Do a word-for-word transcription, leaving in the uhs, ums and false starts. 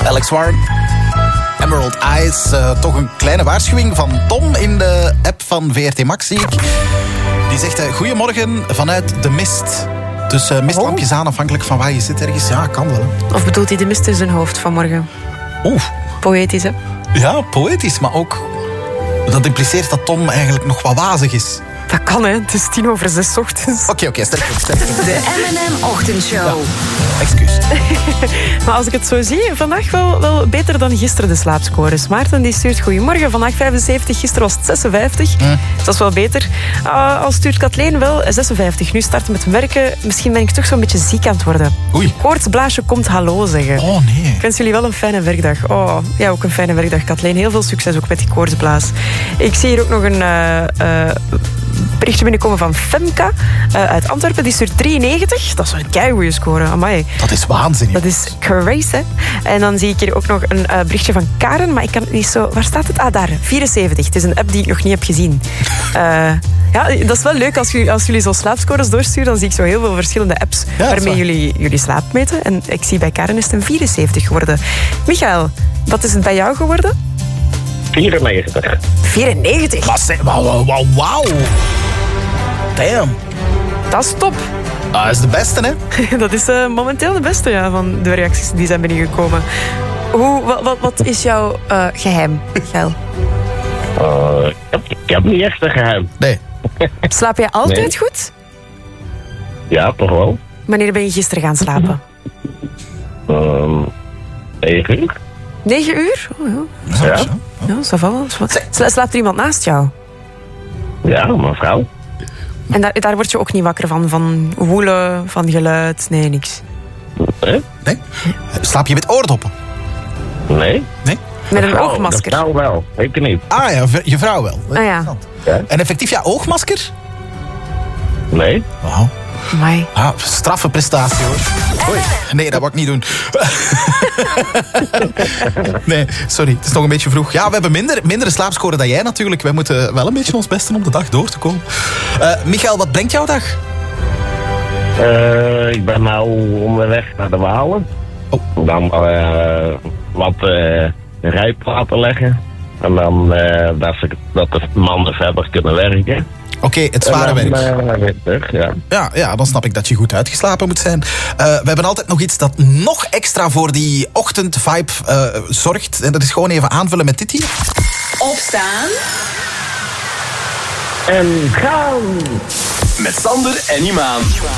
Alex Warren. Emerald Eyes. Uh, toch een kleine waarschuwing van Tom in de app van V R T Max, zie ik. Die zegt, uh, goedemorgen vanuit de mist. Dus uh, mistlampjes aan, afhankelijk van waar je zit ergens. Ja, kan wel. Hè. Of bedoelt hij de mist in zijn hoofd vanmorgen? Oeh. Poëtisch, hè? Ja, poëtisch, maar ook... Dat impliceert dat Tom eigenlijk nog wat wazig is. Dat kan, hè. Het is tien over zes ochtends. Oké, okay, oké, okay, sterk. sterk. De M en M-ochtendshow. Ja. Excuus. Maar als ik het zo zie, vandaag wel, wel beter dan gisteren de slaapscores. Maarten die stuurt goedemorgen, vandaag vijfenzeventig, gisteren was het zesenvijftig. Mm. Dus dat is wel beter. Uh, al stuurt Kathleen wel zesenvijftig. Nu starten met werken. Misschien ben ik toch zo'n beetje ziek aan het worden. Oei. Koortsblaasje komt hallo zeggen. Oh nee. Ik wens jullie wel een fijne werkdag. Oh, ja, ook een fijne werkdag, Kathleen. Heel veel succes ook met die koortsblaas. Ik zie hier ook nog een... Uh, uh, berichtje binnenkomen van Femka uh, uit Antwerpen. Die stuurt drieënnegentig. Dat is een keigoeie score. Amai. Dat is waanzinnig. Dat is crazy, hè? En dan zie ik hier ook nog een uh, berichtje van Karen, maar ik kan het niet zo... Waar staat het? Ah, daar. vierenzeventig. Het is een app die ik nog niet heb gezien. Uh, ja, dat is wel leuk. Als jullie, als jullie zo slaapscores doorsturen, dan zie ik zo heel veel verschillende apps ja, waarmee jullie, jullie slaap meten. En ik zie bij Karen is het een vierenzeventig geworden. Michael, wat is het bij jou geworden? vierennegentig. vierennegentig? Wauw, wauw, wauw. Damn. Dat is top. Dat is de beste, hè? Dat is uh, momenteel de beste, ja, van de reacties die zijn binnengekomen. Hoe, wat, wat, wat is jouw uh, geheim, Geil? Uh, ik, heb, ik heb niet echt een geheim. Nee. Slaap jij altijd nee. goed? Ja, toch wel. Wanneer ben je gisteren gaan slapen? Um, negen uur. Negen uur? Oh, ja. Ja. Ja, ça va wel. Sla, slaapt er iemand naast jou? Ja, mijn vrouw. En daar, daar word je ook niet wakker van? Van woelen, van geluid? Nee, niks. Nee? Nee? Slaap je met oordoppen? Nee. Nee? Met een vrouw, oogmasker? De vrouw wel, ik niet. Ah ja, je vrouw wel. Ah ja. Ja. En effectief, ja, oogmasker? Nee. Wauw. Amai. Ah, straffe prestatie, hoor. Oei. Nee, dat wou ik niet doen. Nee, sorry, het is nog een beetje vroeg. Ja, we hebben minder, mindere slaapscore dan jij natuurlijk. Wij moeten wel een beetje ons best doen om de dag door te komen. Uh, Michael, wat brengt jouw dag? Uh, ik ben nou onderweg naar de Walen. Oh. Dan uh, wat uh, rijplaten leggen. En dan uh, dat, ze, dat de mannen verder kunnen werken. Oké, okay, het zware dan, werk. Uh, terug, ja. Ja, ja, dan snap ik dat je goed uitgeslapen moet zijn. Uh, we hebben altijd nog iets dat nog extra voor die ochtendvibe uh, zorgt. En dat is gewoon even aanvullen met dit hier. Opstaan. En gaan. Met Sander en Imaan.